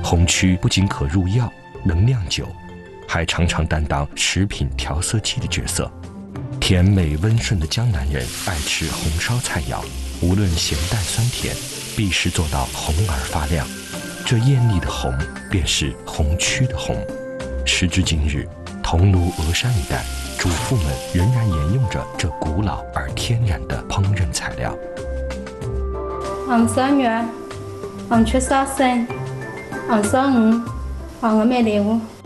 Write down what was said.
红曲不仅可入药、能酿酒，还常常担当食品调色剂的角色。甜美温顺的江南人爱吃红烧菜肴，无论咸淡酸甜，必是做到红而发亮。这艳丽的红，便是红曲的红。时至今日，桐庐峨山一带，主妇们仍然沿用着这古老而天然的烹饪材料。 红烧肉、红曲烧生、红烧鱼、红的焖豆腐。